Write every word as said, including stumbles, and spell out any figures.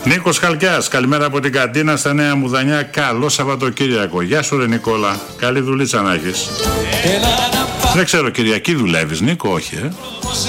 Νίκος Χαλκιάς, καλημέρα από την καντίνα στα Νέα Μουδανιά. Καλό Σαββατοκύριακο. Γεια σου ρε Νικόλα, καλή δουλίτσα να έχεις. Δεν ξέρω, Κυριακή δουλεύεις Νίκο? Όχι, ε?